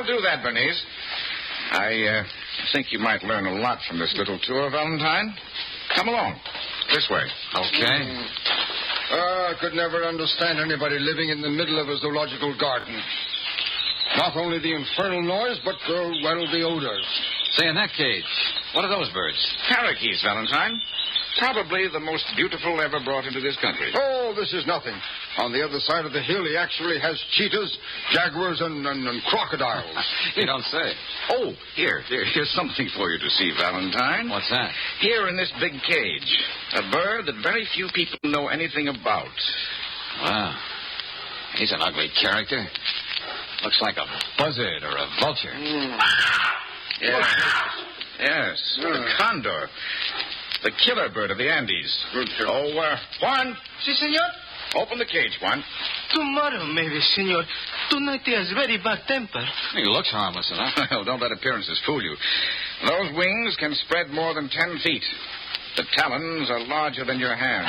I'll do that, Bernice. I think you might learn a lot from this little tour, Valentine. Come along. This way. Okay. I could never understand anybody living in the middle of a zoological garden. Not only the infernal noise, but, the odors. Say, in that cage, what are those birds? Parakeets, Valentine. Probably the most beautiful ever brought into this country. Oh, this is nothing. On the other side of the hill, he actually has cheetahs, jaguars, and crocodiles. You don't say. Oh, here's something for you to see, Valentine. What's that? Here in this big cage, a bird that very few people know anything about. Wow. He's an ugly character. Looks like a buzzard or a vulture. Yes. The condor. The killer bird of the Andes. Oh, Juan. Si, senor. Open the cage, Juan. Tomorrow, maybe, senor. Tonight he has very bad temper. He looks harmless enough. Well, don't let appearances fool you. Those wings can spread more than 10 feet. The talons are larger than your hand.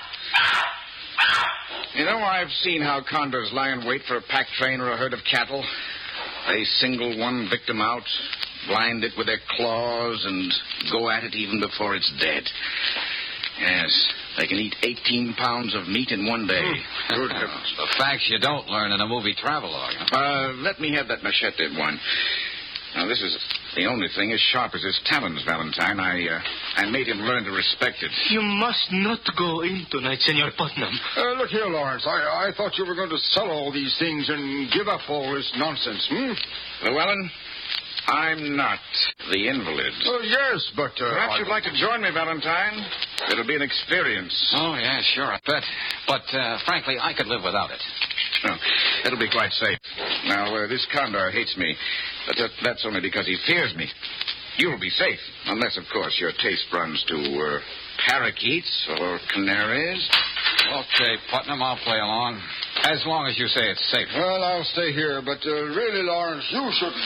You know, I've seen how condors lie in wait for a pack train or a herd of cattle. They single one victim out, blind it with their claws, and go at it even before it's dead. Yes, they can eat 18 pounds of meat in one day. Good heavens. The facts you don't learn in a movie travelogue. Let me have that machete, one. Now, this is the only thing as sharp as his talons, Valentine. I made him learn to respect it. You must not go in tonight, Senor Putnam. Look here, Lawrence. I thought you were going to sell all these things and give up all this nonsense, Llewellyn, I'm not the invalid. Oh, yes, but... Perhaps you'd like to join me, Valentine. It'll be an experience. Oh, yeah, sure, I bet. But, frankly, I could live without it. Oh, it'll be quite safe. Now, this condor hates me, but that's only because he fears me. You'll be safe, unless, of course, your taste runs to parakeets or canaries. Okay, Putnam, I'll play along. As long as you say it's safe. Well, I'll stay here, but really, Lawrence, you shouldn't.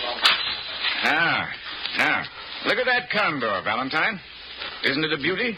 Now, look at that condor, Valentine. Isn't it a beauty?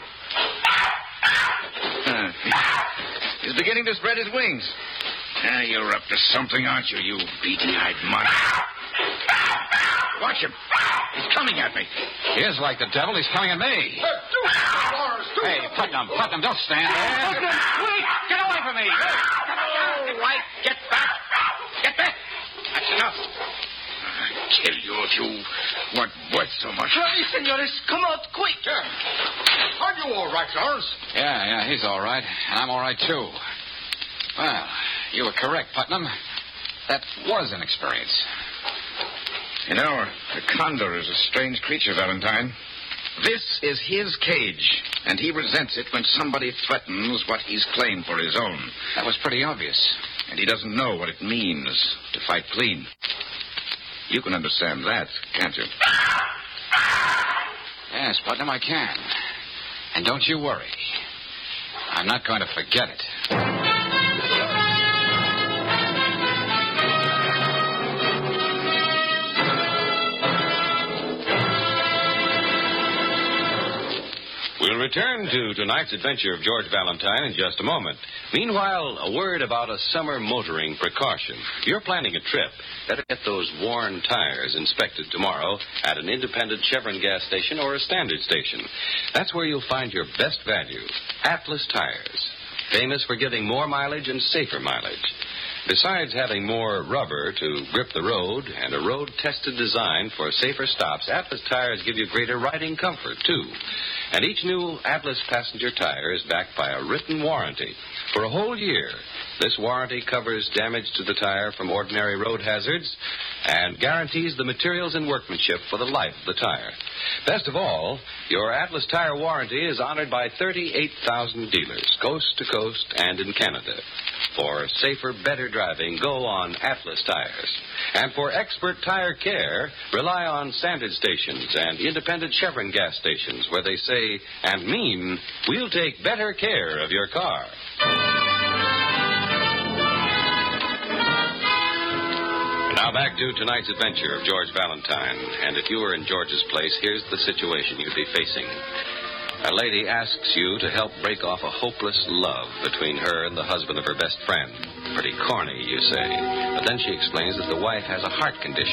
He's beginning to spread his wings. You're up to something, aren't you, you beady-eyed mutt? Watch him. He's coming at me. He is like the devil. He's coming at me. Hey, Putnam, don't stand there. Putnam, wait! Get away from me. All right, get back. Get back. That's enough. I'll kill you if you weren't worth so much. Hurry, senores. Come out quick. Are you all right, Lawrence? Yeah, he's all right. And I'm all right, too. Well, you were correct, Putnam. That was an experience. You know, the condor is a strange creature, Valentine. This is his cage, and he resents it when somebody threatens what he's claimed for his own. That was pretty obvious. And he doesn't know what it means to fight clean. You can understand that, can't you? Yes, Putnam, I can. And don't you worry. I'm not going to forget it. We'll return to tonight's adventure of George Valentine in just a moment. Meanwhile, a word about a summer motoring precaution. If you're planning a trip, better get those worn tires inspected tomorrow at an independent Chevron gas station or a standard station. That's where you'll find your best value, Atlas Tires, famous for giving more mileage and safer mileage. Besides having more rubber to grip the road and a road-tested design for safer stops, Atlas tires give you greater riding comfort, too. And each new Atlas passenger tire is backed by a written warranty. For a whole year, this warranty covers damage to the tire from ordinary road hazards and guarantees the materials and workmanship for the life of the tire. Best of all, your Atlas tire warranty is honored by 38,000 dealers, coast to coast and in Canada. For safer, better driving, go on Atlas tires. And for expert tire care, rely on standard stations and independent Chevron gas stations where they say and mean, we'll take better care of your car. Now back to tonight's adventure of George Valentine. And if you were in George's place, here's the situation you'd be facing. A lady asks you to help break off a hopeless love between her and the husband of her best friend. Pretty corny, you say. But then she explains that the wife has a heart condition